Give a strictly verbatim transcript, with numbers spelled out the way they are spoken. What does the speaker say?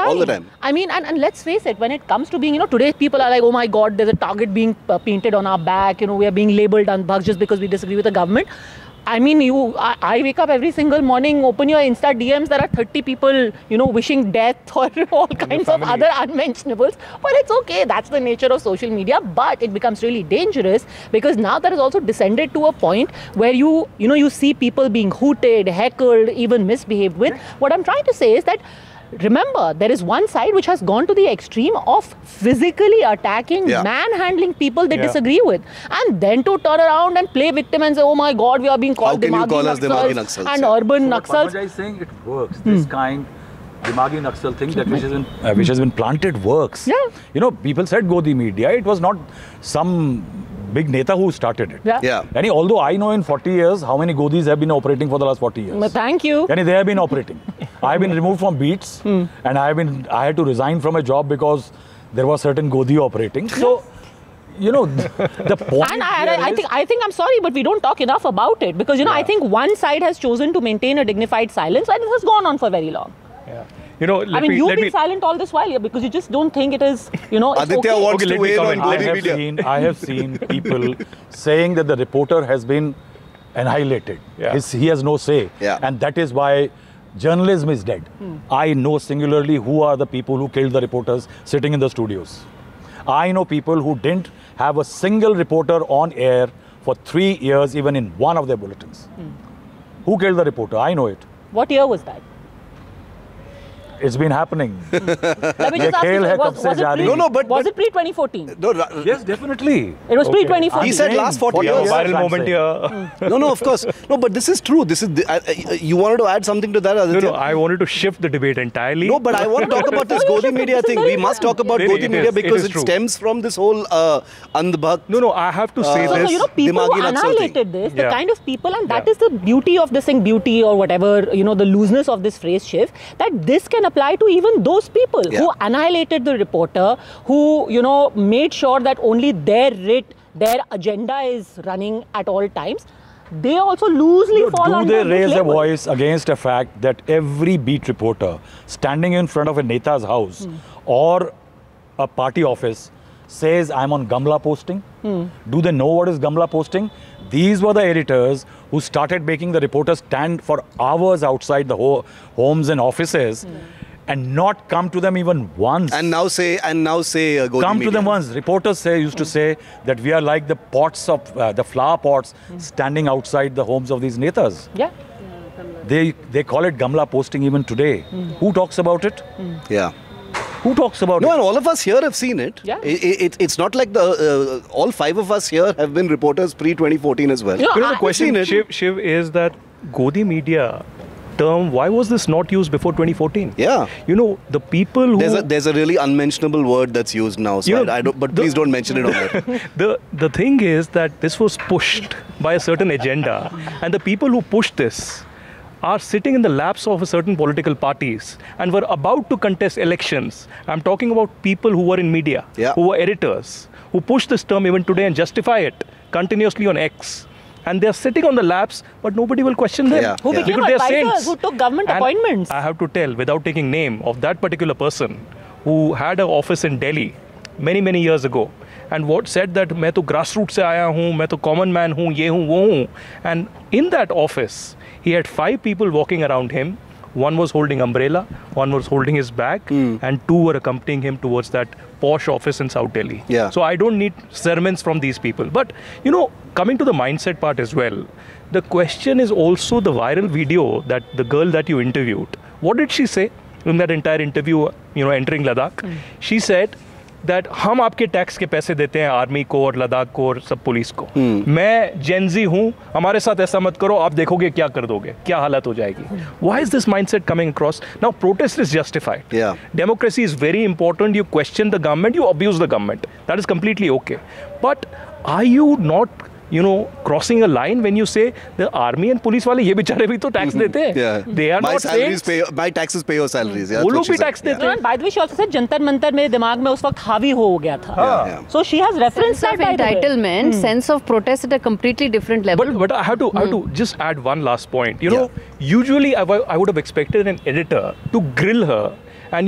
all the time. I mean, and, and let's face it, when it comes to being, you know, today people are like, oh my God, there's a target being uh, painted on our back, you know, we are being labeled unbugs just because we disagree with the government. I mean, you, I, I wake up every single morning, open your Insta D Ms, there are thirty people, you know, wishing death or all kinds of other unmentionables. But it's okay, that's the nature of social media. But it becomes really dangerous because now that has also descended to a point where you, you know, you see people being hooted, heckled, even misbehaved with. What I'm trying to say is that, remember, there is one side which has gone to the extreme of physically attacking, yeah. manhandling people they yeah. disagree with. And then to turn around and play victim and say, oh my God, we are being called Dimagi Naxals Naxals and yeah. urban so Naxals. What is saying it works. Hmm. This kind Dimagi Naxal thing that which has been uh, which has been planted works. Yeah. You know, people said Godi media. It was not some big neta who started it. Yeah. yeah. And although I know in forty years how many Godis have been operating for the last forty years. Thank you. And they have been operating. I have been removed from Beats hmm. and I have been I had to resign from a job because there was certain Godi operating. So, you know, the point. And I, I, I think I think I'm sorry, but we don't talk enough about it because you know yeah. I think one side has chosen to maintain a dignified silence and it has gone on for very long. Yeah. You know, let I mean, me, you've let been me... silent all this while here because you just don't think it is, you know, it's Aditya okay. wants okay, to let me weigh on comment. I Godi have media. seen I have seen people saying that the reporter has been annihilated. Yeah. His, he has no say. Yeah. And that is why journalism is dead. Hmm. I know singularly who are the people who killed the reporters sitting in the studios. I know people who didn't have a single reporter on air for three years, even in one of their bulletins. Hmm. Who killed the reporter? I know it. What year was that? It's been happening. Let me just ask you, was, was, it pre, no, no, but, was but, it pre twenty fourteen? No, yes, definitely. It was Okay. pre twenty fourteen. he said last forty Yeah, years. viral moment here. No, no, of course. No, but this is true. This is the, uh, uh, you wanted to add something to that, Aditya? No, no, I wanted to shift the debate entirely. No, but I want to talk about this No, you Godi should- media this is thing. very We must important. talk about Really, Godi it media is- it because is it, true. stems from this whole uh, Andhbhakt. No, no, I have to say Uh, So, this. so, you know, people who Dimagi Naxal thing. annihilated this, the Yeah. kind of people, and that Yeah. is the beauty of this thing, beauty or whatever, you know, the looseness of this phrase, Shiv, that this can apply to even those people Yeah. who annihilated the reporter, who, you know, made sure that only their writ, their agenda is running at all times. They also loosely No, fall do under they this raise a label. voice against a fact that every beat reporter standing in front of a Neta's house Hmm. or a party office says, I'm on Gamla posting? Hmm. Do they know what is Gamla posting? These were the editors who started making the reporters stand for hours outside the ho homes and offices Hmm. and not come to them even once. And now say, and now say uh, Godi Come media. to them once. Reporters say used to say that we are like the pots of uh, the flower pots standing outside the homes of these netas. Yeah. They they call it Gamla posting even today. Who talks about it? Yeah. Who talks about No, it? and all of us here have seen it. Yeah. It, it, it's not like the uh, all five of us here have been reporters pre twenty fourteen as well. You know, You know, I- the question, seen it. Shiv, Shiv, is that Godi media term, why was this not used before twenty fourteen? Yeah. You know, the people who... There's a there's a really unmentionable word that's used now. So You I, know, I don't. But the- please don't mention it on there. the the thing is that this was pushed by a certain agenda, and the people who pushed this are sitting in the laps of a certain political parties and were about to contest elections. I'm talking about people who were in media, Yeah. who were editors, who push this term even today and justify it continuously on X. And they're sitting on the laps, but nobody will question them. Yeah. Who Yeah. became Because they're advisors, saints. who took government And appointments. I have to tell, without taking name, of that particular person who had an office in Delhi many, many years ago. And what said that मैं तो grassroots से आया हूँ, मैं तो common man हूँ, ये हूँ, वो हूँ. And in that office, he had five people walking around him. One was holding umbrella, one was holding his bag, Mm. and two were accompanying him towards that posh office in South Delhi. Yeah. So I don't need sermons from these people. But, you know, coming to the mindset part as well, the question is also the viral video that the girl that you interviewed, what did she say in that entire interview, you know, entering Ladakh? Mm. She said that हम आपके tax के पैसे देते हैं army को और लद्दाख को और सब पुलिस को. Hmm. मैं जेनजी हूँ, हमारे साथ ऐसा मत करो, आप देखोगे क्या कर दोगे, क्या हालत हो जाएगी. Why is this mindset coming across? Now protest is justified. Yeah. Democracy is very important. You question the government, you abuse the government. That is completely okay. But are you not, you know, crossing a line when you say the army and police वाले ये बेचारे भी तो tax देते हैं. Yeah. They are my not salaries saints. pay. My taxes pay your salaries. Yeah, वो that's लोग what she भी said. tax देते No, हैं. and by the way, she also said Jantar Mantar मेरे दिमाग में उस वक्त हावी हो गया था. Yeah, yeah. So she has referenced Sense of that by the way. entitlement, sense of protest at a completely different level. But but I have to I have to just add one last point. You know, usually I, wa- I would have expected an editor to grill her